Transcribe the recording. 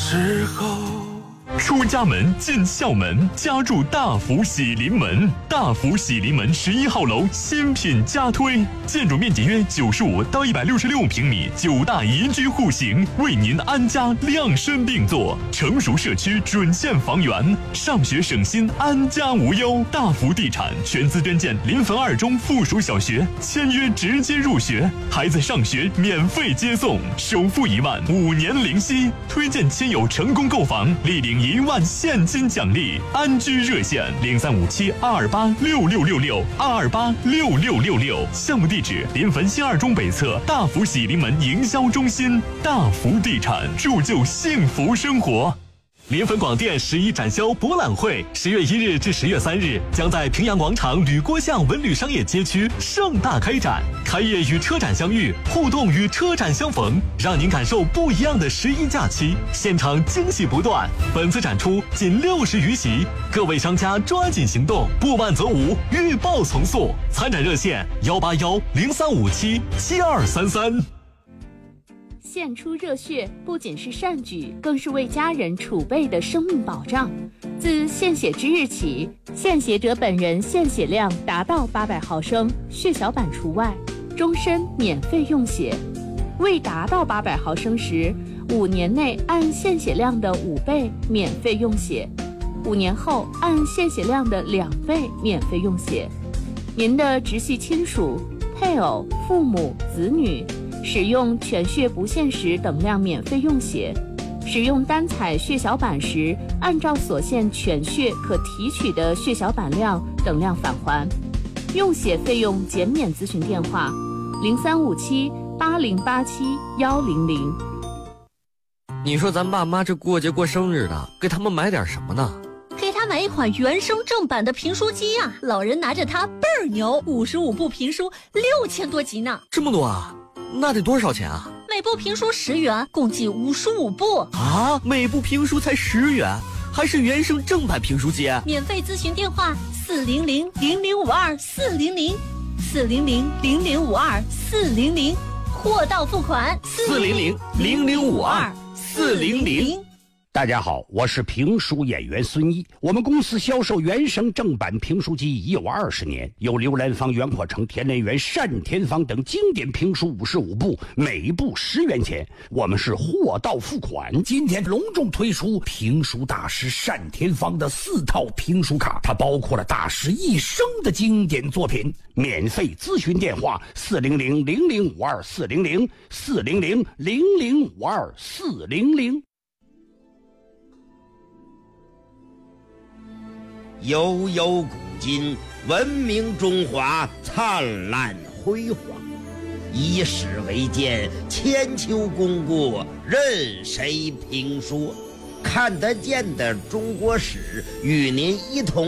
时候。 出家门进校门，家住大福喜临门。大福喜临门11号楼新品加推，建筑面积约95到166平米，9大宜居户型，为您安家量身定做。成熟社区准线房源，上学省心，安家无忧。大福地产全资捐建临汾2中附属小学，签约直接入学，孩子上学免费接送，首付1万，5年零息。推荐亲友成功购房，立领1万现金奖励。安居热线0357-228-6666，228-6666。项目地址：临汾新2中北侧大福喜临门营销中心。大福地产，铸就幸福生活。临汾广电11展销博览会10月1日至10月3日将在平阳广场吕郭巷文旅商业街区盛大开展，开业与车展相遇，互动与车展相逢，让您感受不一样的11假期，现场惊喜不断。本次展出仅60余席，各位商家抓紧行动，不慢则无，预报从速。参展热线181-0357-7233。 献出热血不仅是善举，更是为家人储备的生命保障。自献血之日起，献血者本人献血量达到800毫升，血小板除外，终身免费用血。未达到800毫升时，5年内按献血量的5倍免费用血，5年后按献血量的2倍免费用血。您的直系亲属、配偶、父母、子女使用全血不限时等量免费用血，使用单采血小板时，按照所限全血可提取的血小板量等量返还。用血费用减免咨询电话：0357-8087-100。 你说咱爸妈这过节过生日的，给他们买点什么呢？ 给他买一款原声正版的评书机呀，老人拿着它倍儿牛，55部评书6000多集呢。 这么多啊？那得多少钱啊？ 每部评书10元，共计55部啊！每部评书才10元，还是原声正版评书机。 免费咨询电话400-0052-400，400-0052-400，货到付款 400-0052-400。 大家好，我是评书演员孙一。我们公司销售原声正版评书机已有20年，有刘兰芳、袁阔成、田连元、单田芳等经典评书55部，每部10元钱。我们是货到付款。 今天隆重推出评书大师单田芳的4套评书卡，它包括了大师一生的经典作品。 免费咨询电话400-0052-400，400-0052-400。 悠悠古今，文明中华灿烂辉煌。以史为鉴，千秋功过任谁评说？看得见的中国史，与您一同